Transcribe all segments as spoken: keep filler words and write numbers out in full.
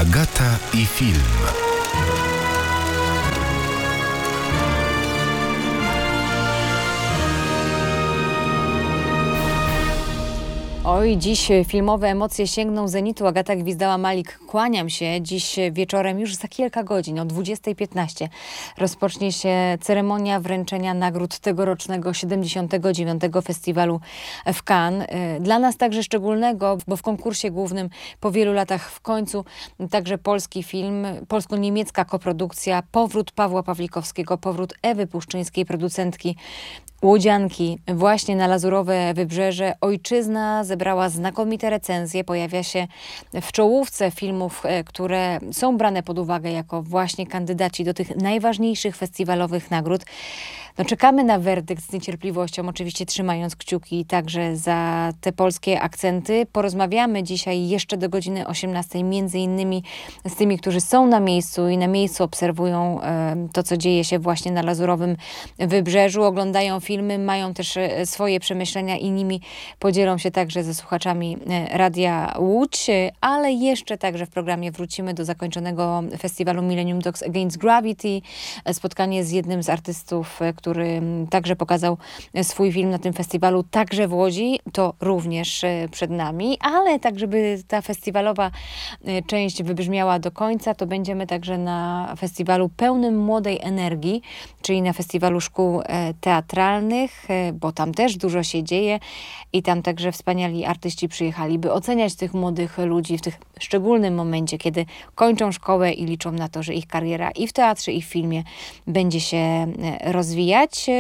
Agata i film. Oj, dziś filmowe emocje sięgną zenitu. Agata Gwizdała-Malik, kłaniam się. Dziś wieczorem, już za kilka godzin, o dwudziesta piętnaście, rozpocznie się ceremonia wręczenia nagród tegorocznego siedemdziesiątego dziewiątego Festiwalu w Cannes. Dla nas także szczególnego, bo w konkursie głównym po wielu latach w końcu także polski film, polsko-niemiecka koprodukcja, powrót Pawła Pawlikowskiego, powrót Ewy Puszczyńskiej, producentki Łodzianki, właśnie na Lazurowe Wybrzeże. Ojczyzna zebrała znakomite recenzje, pojawia się w czołówce filmów, które są brane pod uwagę jako właśnie kandydaci do tych najważniejszych festiwalowych nagród. No, czekamy na werdykt z niecierpliwością, oczywiście trzymając kciuki także za te polskie akcenty. Porozmawiamy dzisiaj jeszcze do godziny osiemnastej, między innymi z tymi, którzy są na miejscu i na miejscu obserwują e, to, co dzieje się właśnie na Lazurowym Wybrzeżu, oglądają filmy, mają też e, swoje przemyślenia i nimi podzielą się także ze słuchaczami e, Radia Łódź, ale jeszcze także w programie wrócimy do zakończonego festiwalu Millennium Dogs Against Gravity, e, spotkanie z jednym z artystów, e, który także pokazał swój film na tym festiwalu, także w Łodzi, to również przed nami, ale tak, żeby ta festiwalowa część wybrzmiała do końca, to będziemy także na festiwalu pełnym młodej energii, czyli na festiwalu szkół teatralnych, bo tam też dużo się dzieje i tam także wspaniali artyści przyjechali, by oceniać tych młodych ludzi w tych szczególnym momencie, kiedy kończą szkołę i liczą na to, że ich kariera i w teatrze, i w filmie będzie się rozwijać.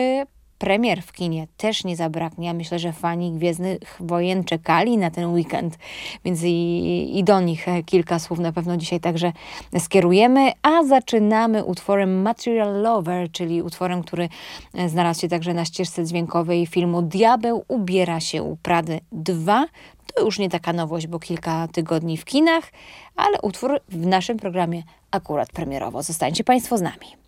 Premier w kinie też nie zabraknie. Ja myślę, że fani Gwiezdnych Wojen czekali na ten weekend, więc i, i do nich kilka słów na pewno dzisiaj także skierujemy. A zaczynamy utworem Material Lover, czyli utworem, który znalazł się także na ścieżce dźwiękowej filmu Diabeł ubiera się u Prady dwa. To już nie taka nowość, bo kilka tygodni w kinach, ale utwór w naszym programie akurat premierowo. Zostańcie Państwo z nami.